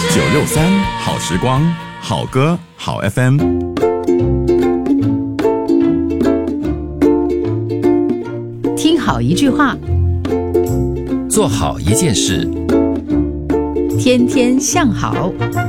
963好时光，好歌好 FM。 听好一句话， 做好一件事， 天天向好。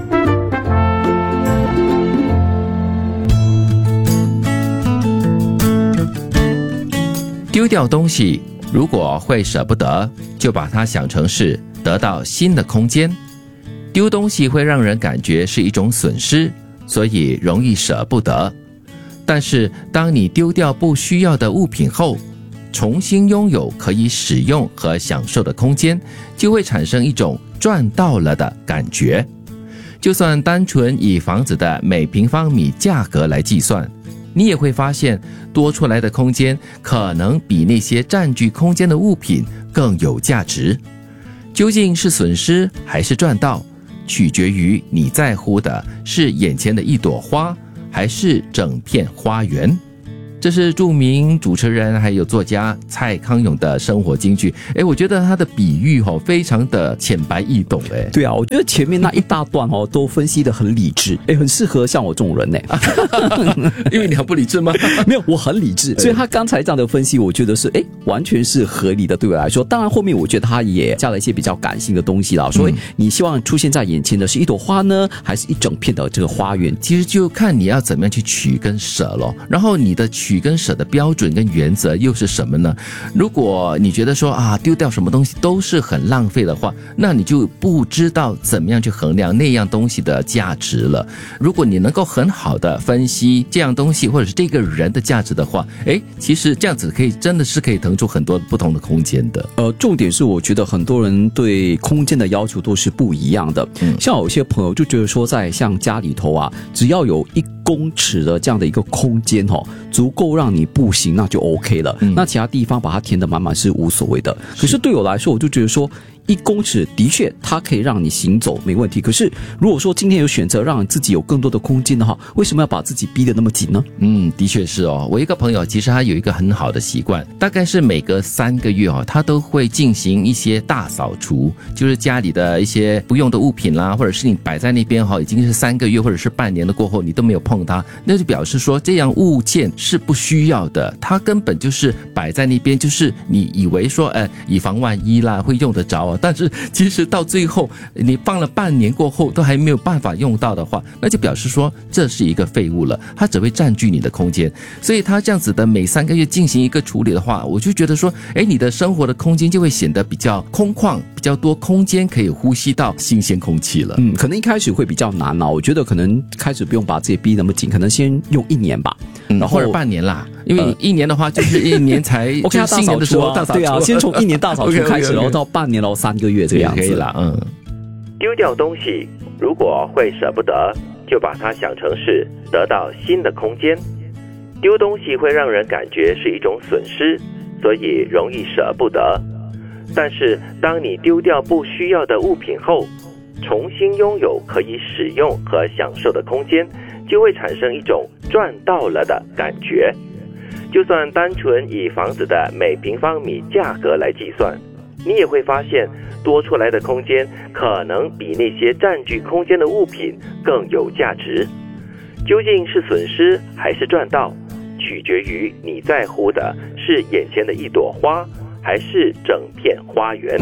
丢掉东西，如果会舍不得，就把它想成是得到新的空间。丢东西会让人感觉是一种损失，所以容易舍不得。但是当你丢掉不需要的物品后，重新拥有可以使用和享受的空间，就会产生一种赚到了的感觉。就算单纯以房子的每平方米价格来计算，你也会发现多出来的空间可能比那些占据空间的物品更有价值。究竟是损失还是赚到，取决于你在乎的是眼前的一朵花，还是整片花园。这是著名主持人还有作家蔡康永的生活金句。我觉得他的比喻非常的浅白易懂。 对啊，我觉得前面那一大段都分析得很理智，很适合像我这种人呢。 因为你很不理智吗？ 没有，我很理智，所以他刚才这样的分析，我觉得是完全是合理的，对我来说。当然后面我觉得他也加了一些比较感性的东西啦，说你希望出现在眼前的是一朵花呢，还是一整片的这个花园？ 其实就看你要怎么样去取跟舍咯。然后你的取跟舍的标准跟原则又是什么呢？如果你觉得说丢掉什么东西都是很浪费的话，那你就不知道怎么样去衡量那样东西的价值了。如果你能够很好的分析这样东西或者是这个人的价值的话，其实这样子真的是可以腾出很多不同的空间的。 重点是我觉得很多人对空间的要求都是不一样的。像有些朋友就觉得说，在像家里头只要有1公尺的这样的一个空间足够让你步行，那就 OK 了。那其他地方把它填得满满是无所谓的。可是对我来说，我就觉得说1公尺的确它可以让你行走没问题，可是如果说今天有选择让自己有更多的空间的话，为什么要把自己逼得那么紧呢？ 的确是我一个朋友其实他有一个很好的习惯，大概是每隔3个月他都会进行一些大扫除，就是家里的一些不用的物品啦，或者是你摆在那边已经是3个月或者是半年的过后你都没有碰它，那就表示说这样物件是不需要的，它根本就是摆在那边，就是你以为说以防万一啦会用得着但是其实到最后你放了半年过后都还没有办法用到的话，那就表示说这是一个废物了，它只会占据你的空间。所以它这样子的每3个月进行一个处理的话，我就觉得说你的生活的空间就会显得比较空旷，比较多空间可以呼吸到新鲜空气了。 可能一开始会比较难我觉得可能开始不用把自己逼那么紧，可能先用1年吧，然后或者半年啦，因为1年的话就是1年才 OK 新年的时候大扫除对啊，先从1年大扫除开始然后到半年3个月这个样子可以啦。 丢掉东西，如果会舍不得，就把它想成是得到新的空间。丢东西会让人感觉是一种损失，所以容易舍不得。但是当你丢掉不需要的物品后，重新拥有可以使用和享受的空间，就会产生一种赚到了的感觉。就算单纯以房子的每平方米价格来计算，你也会发现多出来的空间可能比那些占据空间的物品更有价值。究竟是损失还是赚到，取决于你在乎的是眼前的一朵花，还是整片花园。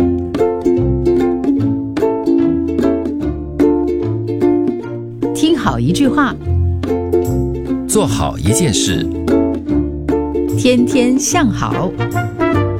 听好一句话， 做好一件事， 天天向好。